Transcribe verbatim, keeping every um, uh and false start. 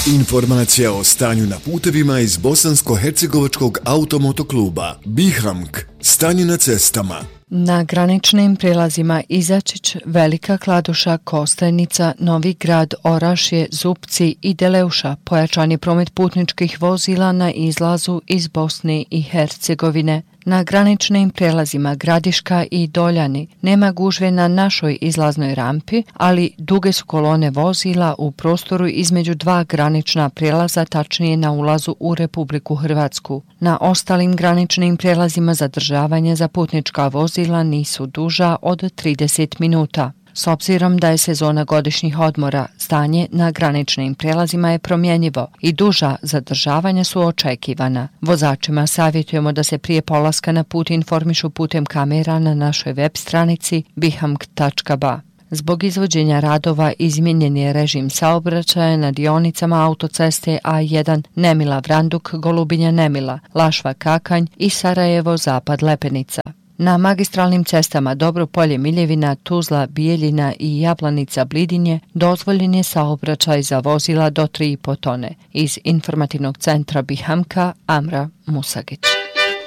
Informacija o stanju na putevima iz Bosansko-hercegovačkog automotokluba Bihamk. Stanje na cestama. Na graničnim prijelazima Izačić, Velika Kladuša, Kostajnica, Novi Grad, Orašje, Zupci i Deleuša pojačan je promet putničkih vozila na izlazu iz Bosne i Hercegovine. Na graničnim prijelazima Gradiška i Doljani nema gužve na našoj izlaznoj rampi, ali duge su kolone vozila u prostoru između dva granična prijelaza, tačnije na ulazu u Republiku Hrvatsku. Na ostalim graničnim prijelazima zadržavanje za putnička vozila nisu duža od trideset minuta. S obzirom da je sezona godišnjih odmora, stanje na graničnim prijelazima je promjenjivo i duža zadržavanja su očekivana. Vozačima savjetujemo da se prije polaska na put informišu putem kamera na našoj web stranici bihamk tačka ba. Zbog izvođenja radova izmijenjen je režim saobraćaja na dionicama autoceste A jedan Nemila Vranduk, Golubinja Nemila, Lašva Kakanj i Sarajevo Zapad Lepenica. Na magistralnim cestama Dobropolje Miljevina, Tuzla, Bijeljina i Jablanica Blidinje dozvoljen je saobraćaj za vozila do tri i po tone. Iz informativnog centra Bihamka, Amra Musagić.